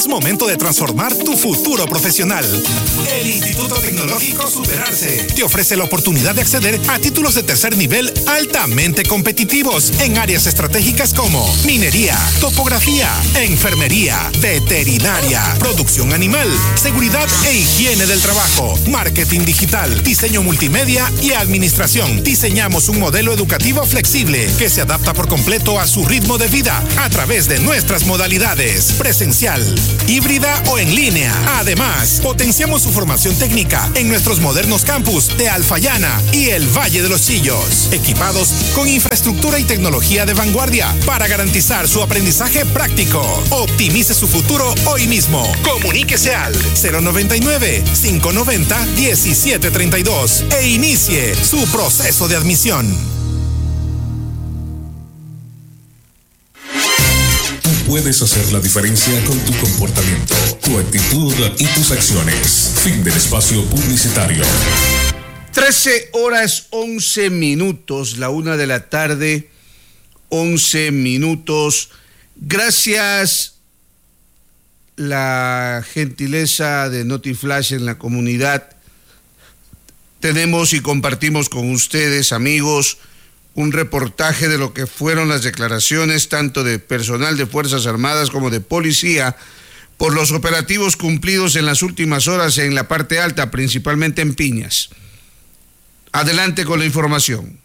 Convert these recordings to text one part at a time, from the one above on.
Es momento de transformar tu futuro profesional. El Instituto Tecnológico Superarse te ofrece la oportunidad de acceder a títulos de tercer nivel altamente competitivos en áreas estratégicas como minería, topografía, enfermería, veterinaria, producción animal, seguridad e higiene del trabajo, marketing digital, diseño multimedia y administración. Diseñamos un modelo educativo flexible que se adapta por completo a su ritmo de vida a través de nuestras modalidades: presencial, híbrida o en línea. Además, potenciamos su formación técnica en nuestros modernos campus de Alfayana y el Valle de los Chillos, equipados con infraestructura y tecnología de vanguardia para garantizar su aprendizaje práctico. Optimice su futuro hoy mismo. Comuníquese al 099-590-1732 e inicie su proceso de admisión. Puedes hacer la diferencia con tu comportamiento, tu actitud y tus acciones. Fin del espacio publicitario. 13:11, la 1 de la tarde, 11 minutos. Gracias la gentileza de Notiflash en la comunidad. Tenemos y compartimos con ustedes, amigos, un reportaje de lo que fueron las declaraciones tanto de personal de Fuerzas Armadas como de policía por los operativos cumplidos en las últimas horas en la parte alta, principalmente en Piñas. Adelante con la información.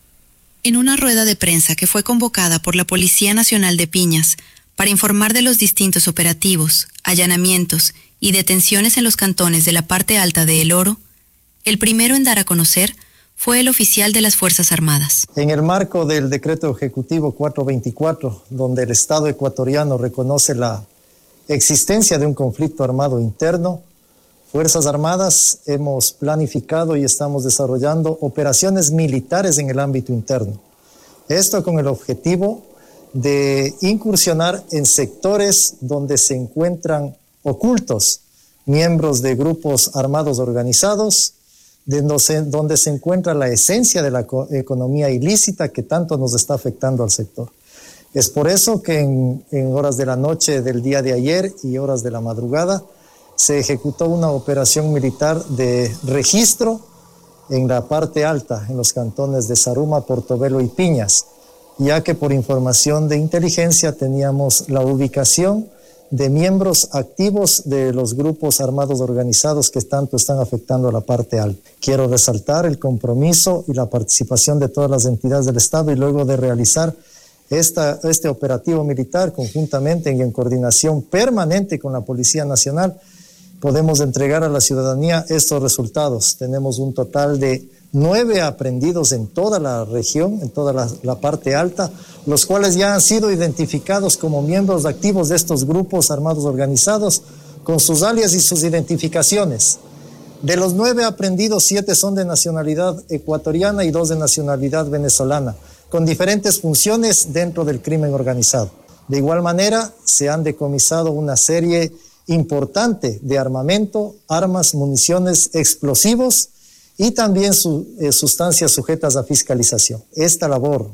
En una rueda de prensa que fue convocada por la Policía Nacional de Piñas para informar de los distintos operativos, allanamientos y detenciones en los cantones de la parte alta de El Oro, el primero en dar a conocer fue el oficial de las Fuerzas Armadas. En el marco del decreto ejecutivo 424, donde el Estado ecuatoriano reconoce la existencia de un conflicto armado interno, Fuerzas Armadas hemos planificado y estamos desarrollando operaciones militares en el ámbito interno. Esto con el objetivo de incursionar en sectores donde se encuentran ocultos miembros de grupos armados organizados, donde se encuentra la esencia de la economía ilícita que tanto nos está afectando al sector. Es por eso que en horas de la noche del día de ayer y horas de la madrugada se ejecutó una operación militar de registro en la parte alta, en los cantones de Zaruma, Portobelo y Piñas, ya que por información de inteligencia teníamos la ubicación de miembros activos de los grupos armados organizados que tanto están afectando a la parte alta. Quiero resaltar el compromiso y la participación de todas las entidades del Estado y luego de realizar este operativo militar conjuntamente y en coordinación permanente con la Policía Nacional, podemos entregar a la ciudadanía estos resultados. Tenemos un total de 9 aprehendidos en toda la región, en toda la parte alta, los cuales ya han sido identificados como miembros activos de estos grupos armados organizados, con sus alias y sus identificaciones. De los 9 aprehendidos, 7 son de nacionalidad ecuatoriana y 2 de nacionalidad venezolana, con diferentes funciones dentro del crimen organizado. De igual manera, se han decomisado una serie importante de armamento, armas, municiones, explosivos, y también sustancias sujetas a fiscalización. Esta labor,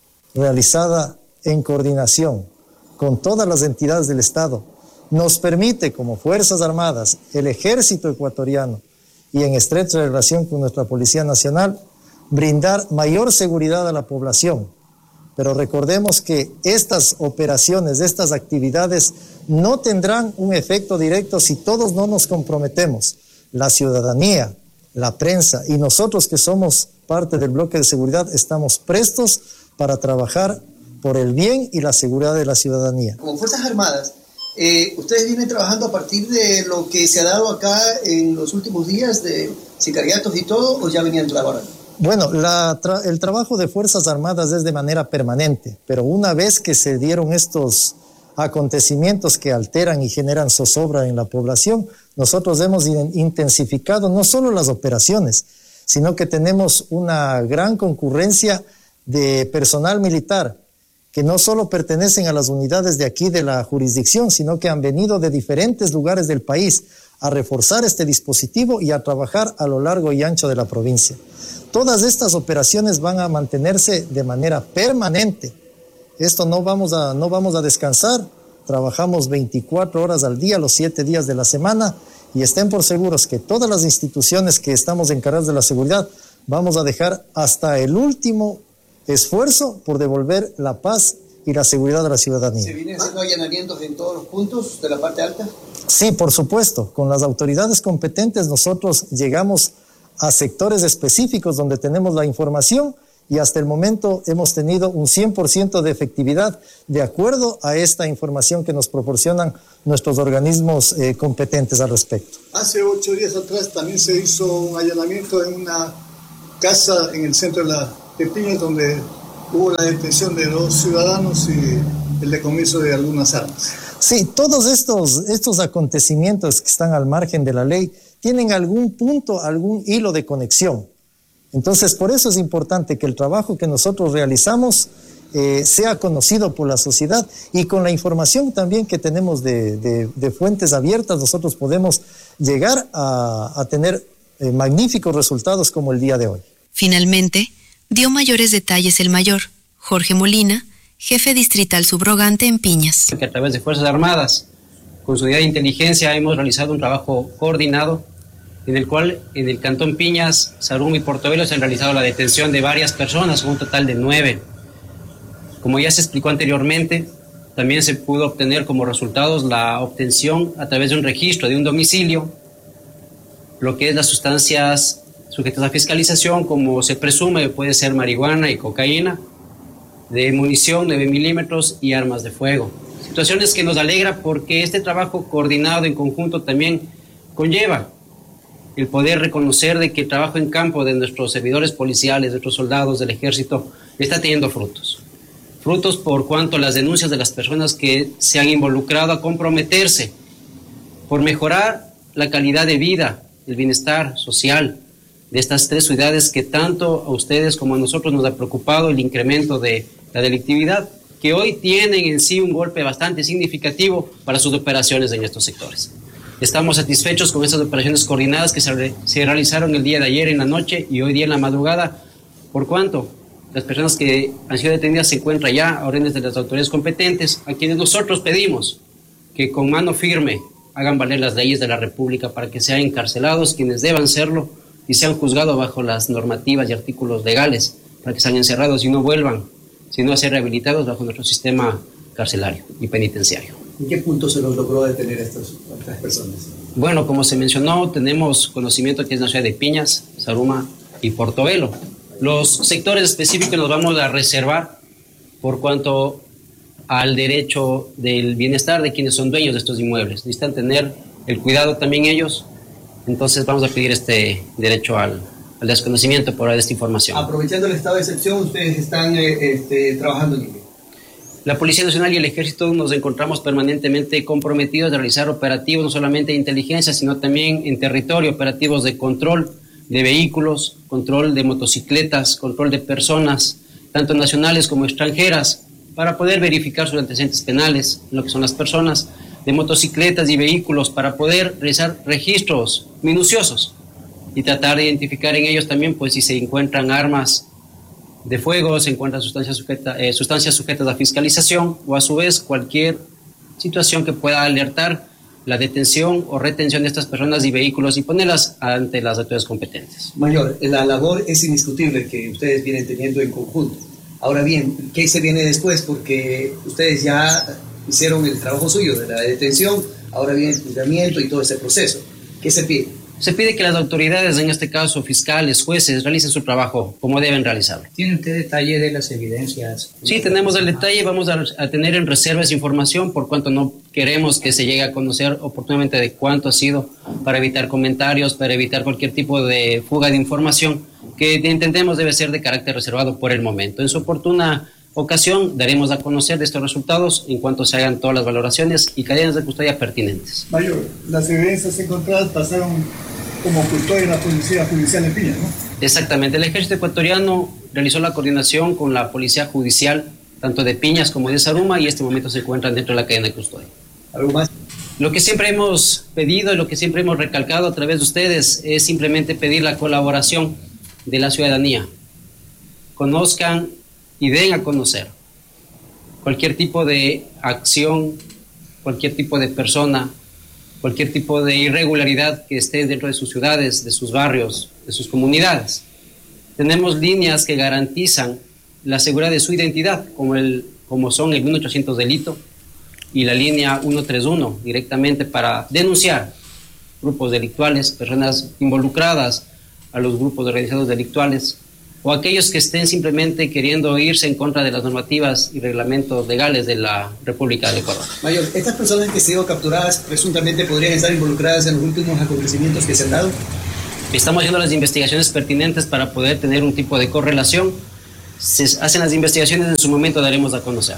realizada en coordinación con todas las entidades del Estado, nos permite, como Fuerzas Armadas, el Ejército ecuatoriano y en estrecha relación con nuestra Policía Nacional, brindar mayor seguridad a la población. Pero recordemos que estas operaciones, estas actividades, no tendrán un efecto directo si todos no nos comprometemos. La ciudadanía, la prensa y nosotros que somos parte del bloque de seguridad estamos prestos para trabajar por el bien y la seguridad de la ciudadanía. Como Fuerzas Armadas, ¿ustedes vienen trabajando a partir de lo que se ha dado acá en los últimos días de sicariatos y todo, o ya venían trabajando? Bueno, el trabajo de Fuerzas Armadas es de manera permanente, pero una vez que se dieron estos acontecimientos que alteran y generan zozobra en la población, nosotros hemos intensificado no solo las operaciones, sino que tenemos una gran concurrencia de personal militar que no solo pertenecen a las unidades de aquí de la jurisdicción, sino que han venido de diferentes lugares del país a reforzar este dispositivo y a trabajar a lo largo y ancho de la provincia. Todas estas operaciones van a mantenerse de manera permanente. Esto no vamos a descansar trabajamos 24 horas al día, los 7 días de la semana, y estén por seguros que todas las instituciones que estamos encargadas de la seguridad vamos a dejar hasta el último esfuerzo por devolver la paz y la seguridad a la ciudadanía. ¿Se vienen haciendo allanamientos en todos los puntos de la parte alta? Sí, por supuesto. Con las autoridades competentes nosotros llegamos a sectores específicos donde tenemos la información y hasta el momento hemos tenido un 100% de efectividad de acuerdo a esta información que nos proporcionan nuestros organismos competentes al respecto. Hace 8 días atrás también se hizo un allanamiento en una casa en el centro de Piñas donde hubo la detención de 2 ciudadanos y el decomiso de algunas armas. Sí, todos estos acontecimientos que están al margen de la ley tienen algún punto, algún hilo de conexión. Entonces, por eso es importante que el trabajo que nosotros realizamos sea conocido por la sociedad y con la información también que tenemos de fuentes abiertas, nosotros podemos llegar a tener magníficos resultados como el día de hoy. Finalmente, dio mayores detalles el mayor, Jorge Molina, jefe distrital subrogante en Piñas. Que a través de Fuerzas Armadas, con su unidad de inteligencia, hemos realizado un trabajo coordinado en el cual en el Cantón Piñas, Zaruma y Portobelo se han realizado la detención de varias personas, un total de 9. Como ya se explicó anteriormente, también se pudo obtener como resultados la obtención a través de un registro de un domicilio, lo que es las sustancias sujetas a fiscalización, como se presume puede ser marihuana y cocaína, de munición 9 milímetros y armas de fuego. Situaciones que nos alegra porque este trabajo coordinado en conjunto también conlleva el poder reconocer de que el trabajo en campo de nuestros servidores policiales, de nuestros soldados del ejército, está teniendo frutos. Frutos por cuanto las denuncias de las personas que se han involucrado a comprometerse por mejorar la calidad de vida, el bienestar social de estas 3 ciudades que tanto a ustedes como a nosotros nos ha preocupado el incremento de la delictividad, que hoy tienen en sí un golpe bastante significativo para sus operaciones en estos sectores. Estamos satisfechos con estas operaciones coordinadas que se realizaron el día de ayer en la noche y hoy día en la madrugada, por cuanto las personas que han sido detenidas se encuentran ya a órdenes de las autoridades competentes, a quienes nosotros pedimos que con mano firme hagan valer las leyes de la República para que sean encarcelados quienes deban serlo y sean juzgados bajo las normativas y artículos legales para que sean encerrados y no vuelvan, sino a ser rehabilitados bajo nuestro sistema carcelario y penitenciario. ¿En qué punto se nos logró detener a estas personas? Bueno, como se mencionó, tenemos conocimiento que es la ciudad de Piñas, Zaruma y Portobelo. Los sectores específicos los vamos a reservar por cuanto al derecho del bienestar de quienes son dueños de estos inmuebles. Necesitan tener el cuidado también ellos, entonces vamos a pedir este derecho al desconocimiento por esta información. Aprovechando el estado de excepción, ustedes están trabajando en ello. La Policía Nacional y el Ejército nos encontramos permanentemente comprometidos de realizar operativos no solamente de inteligencia, sino también en territorio, operativos de control de vehículos, control de motocicletas, control de personas, tanto nacionales como extranjeras, para poder verificar sus antecedentes penales, lo que son las personas, de motocicletas y vehículos, para poder realizar registros minuciosos y tratar de identificar en ellos también, pues, si se encuentran armas de fuego, se encuentran sustancias sujetas a fiscalización o a su vez cualquier situación que pueda alertar la detención o retención de estas personas y vehículos y ponerlas ante las autoridades competentes. Mayor, la labor es indiscutible que ustedes vienen teniendo en conjunto. Ahora bien, ¿qué se viene después? Porque ustedes ya hicieron el trabajo suyo de la detención, ahora viene el juzgamiento y todo ese proceso. ¿Qué se pide? Se pide que las autoridades, en este caso fiscales, jueces, realicen su trabajo como deben realizarlo. ¿Tiene usted detalle de las evidencias? Sí, tenemos el detalle, vamos a tener en reserva esa información por cuanto no queremos que se llegue a conocer oportunamente de cuánto ha sido, para evitar comentarios, para evitar cualquier tipo de fuga de información que entendemos debe ser de carácter reservado por el momento. En su oportuna ocasión daremos a conocer de estos resultados en cuanto se hagan todas las valoraciones y cadenas de custodia pertinentes. Mayor, las evidencias encontradas pasaron como custodia en la Policía Judicial de Piñas, ¿no? Exactamente, el Ejército Ecuatoriano realizó la coordinación con la Policía Judicial, tanto de Piñas como de Zaruma, y en este momento se encuentran dentro de la cadena de custodia. ¿Algo más? Lo que siempre hemos pedido y lo que siempre hemos recalcado a través de ustedes es simplemente pedir la colaboración de la ciudadanía. Conozcan y den a conocer cualquier tipo de acción cualquier tipo de persona, cualquier tipo de irregularidad que esté dentro de sus ciudades, de sus barrios, de sus comunidades. Tenemos líneas que garantizan la seguridad de su identidad, como son el 1800 delito y la línea 131, directamente para denunciar grupos delictuales, personas involucradas a los grupos organizados delictuales, o aquellos que estén simplemente queriendo irse en contra de las normativas y reglamentos legales de la República del Ecuador. Mayor, ¿estas personas que han sido capturadas presuntamente podrían estar involucradas en los últimos acontecimientos que se han dado? Estamos haciendo las investigaciones pertinentes para poder tener un tipo de correlación. Se hacen las investigaciones, en su momento daremos a conocer.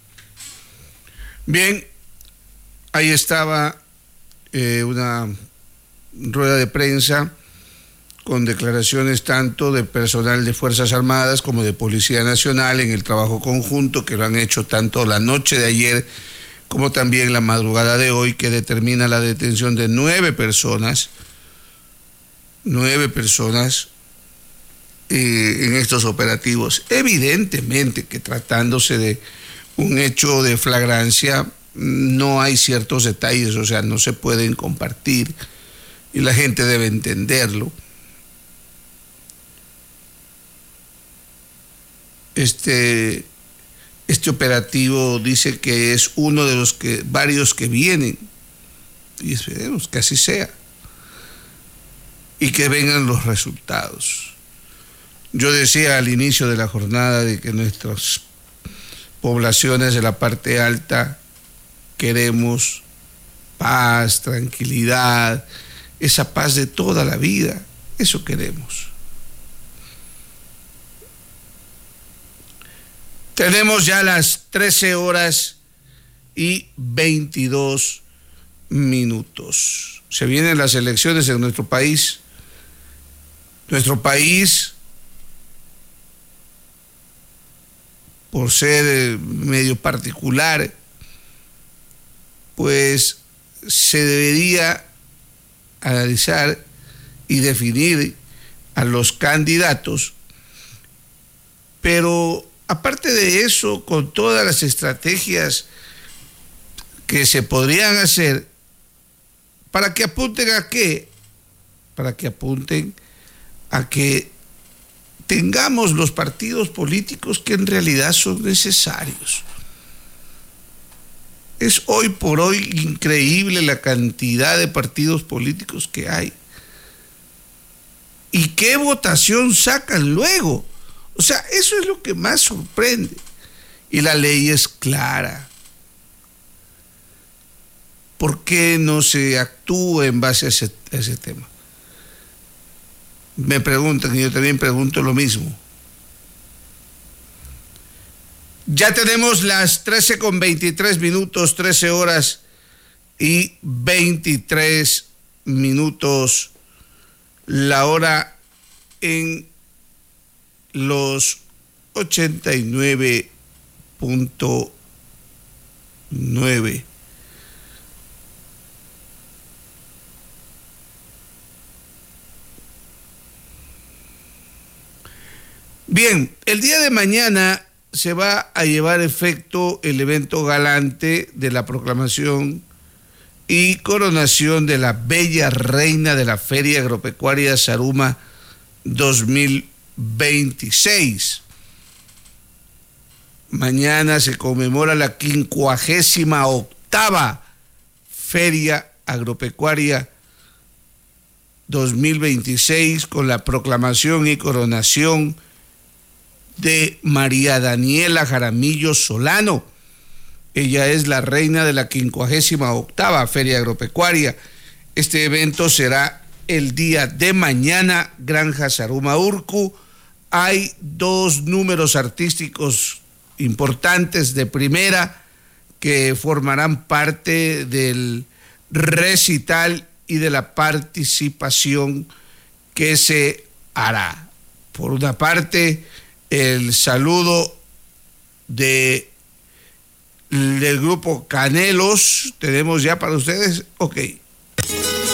Bien, ahí estaba una rueda de prensa con declaraciones tanto de personal de Fuerzas Armadas como de Policía Nacional en el trabajo conjunto que lo han hecho tanto la noche de ayer como también la madrugada de hoy, que determina la detención de 9 personas en estos operativos. Evidentemente que tratándose de un hecho de flagrancia no hay ciertos detalles, o sea, no se pueden compartir y la gente debe entenderlo. Este operativo dice que es uno de los varios que vienen, y esperemos que así sea y que vengan los resultados. Yo decía al inicio de la jornada de que nuestras poblaciones de la parte alta queremos paz, tranquilidad, esa paz de toda la vida, eso queremos. Tenemos ya las 13:22. Se vienen las elecciones en nuestro país. Nuestro país, por ser medio particular, pues se debería analizar y definir a los candidatos, pero aparte de eso, con todas las estrategias que se podrían hacer, ¿para que apunten a qué? Para que apunten a que tengamos los partidos políticos que en realidad son necesarios. Es hoy por hoy increíble la cantidad de partidos políticos que hay. ¿Y qué votación sacan luego? O sea, eso es lo que más sorprende. Y la ley es clara. ¿Por qué no se actúa en base a ese tema? Me preguntan y yo también pregunto lo mismo. Ya tenemos las 13:23, 13:23, la hora en los 89.9. Bien, el día de mañana se va a llevar efecto el evento galante de la proclamación y coronación de la bella reina de la Feria Agropecuaria Zaruma 2026. Mañana se conmemora la 58ª Feria Agropecuaria 2026 con la proclamación y coronación de María Jaramillo Solano. Ella es la reina de la 58ª Feria Agropecuaria. Este evento será el día de mañana, Granja Zaruma Urcu. Hay 2 números artísticos importantes de primera que formarán parte del recital y de la participación que se hará. Por una parte, el saludo del grupo Canelos, tenemos ya para ustedes, ok.